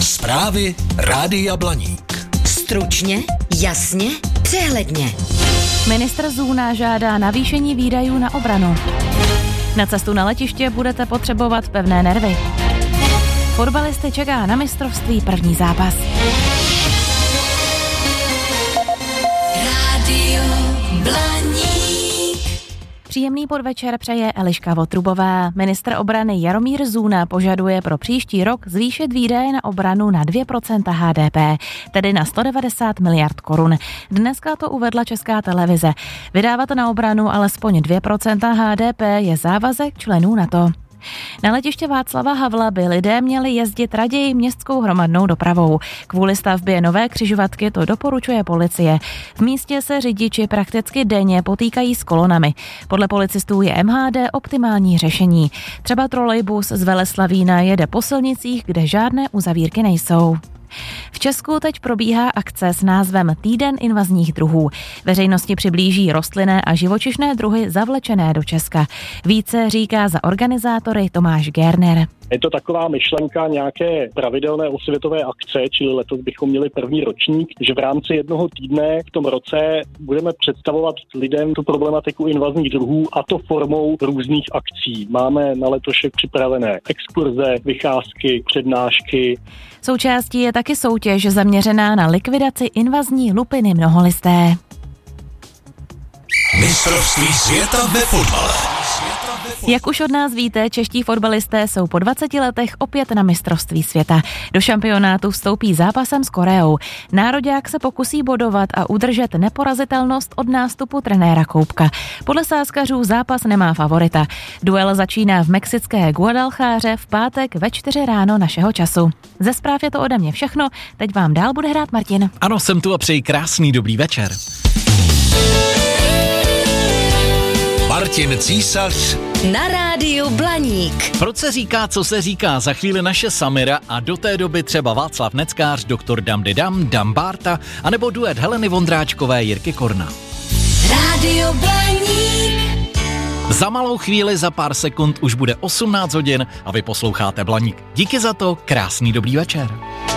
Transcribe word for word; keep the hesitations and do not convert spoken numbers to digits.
Zprávy Rádia Blaník. Stručně, jasně, přehledně. Ministr Zůna žádá navýšení výdajů na obranu. Na cestu na letiště budete potřebovat pevné nervy. Fotbalisty čeká na mistrovství první zápas. Rádio Blaník. Příjemný podvečer přeje Eliška Votrubová. Ministr obrany Jaromír Zůna požaduje pro příští rok zvýšit výdaje na obranu na dvě procenta H D P, tedy na sto devadesát miliard korun. Dneska to uvedla Česká televize. Vydávat na obranu alespoň dvě procenta H D P je závazek členů NATO. Na letiště Václava Havla by lidé měli jezdit raději městskou hromadnou dopravou. Kvůli stavbě nové křižovatky to doporučuje policie. V místě se řidiči prakticky denně potýkají s kolonami. Podle policistů je M H D optimální řešení. Třeba trolejbus z Veleslavína jede po silnicích, kde žádné uzavírky nejsou. V Česku teď probíhá akce s názvem Týden invazních druhů. Veřejnosti přiblíží rostlinné a živočišné druhy zavlečené do Česka. Více říká za organizátory Tomáš Gerner. Je to taková myšlenka nějaké pravidelné osvětové akce, čili letos bychom měli první ročník, že v rámci jednoho týdne v tom roce budeme představovat lidem tu problematiku invazních druhů, a to formou různých akcí. Máme na letošek připravené exkurze, vycházky, přednášky. Součástí je taky soutěž zaměřená na likvidaci invazní lupiny mnoholisté. Mistrovství světa ve fotbale. Jak už od nás víte, čeští fotbalisté jsou po dvaceti letech opět na mistrovství světa. Do šampionátu vstoupí zápasem s Koreou. Nároďák se pokusí bodovat a udržet neporazitelnost od nástupu trenéra Koupka. Podle sázkařů zápas nemá favorita. Duel začíná v mexické Guadaljáře v pátek ve čtyři ráno našeho času. Ze zpráv je to ode mě všechno, teď vám dál bude hrát Martin. Ano, jsem tu a přeji krásný dobrý večer. Martin Císař Na rádiu Blaník. Proč se říká, co se říká? Za chvíli naše Samira a do té doby třeba Václav Neckář, doktor Dam de Dam, Dam Bárta, anebo duet Heleny Vondráčkové, Jirky Korna. Rádio Blaník. Za malou chvíli, za pár sekund už bude osmnáct hodin a vy posloucháte Blaník. Díky za to, krásný dobrý večer.